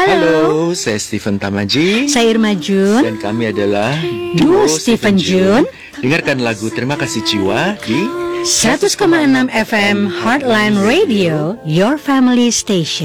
Halo, saya Stephen Tamaji. Saya Irma Jun. Dan kami adalah Duo Stephen Jun. Dengarkan lagu Terima Kasih Jiwa di 100,6 FM Heartline Radio, your family station.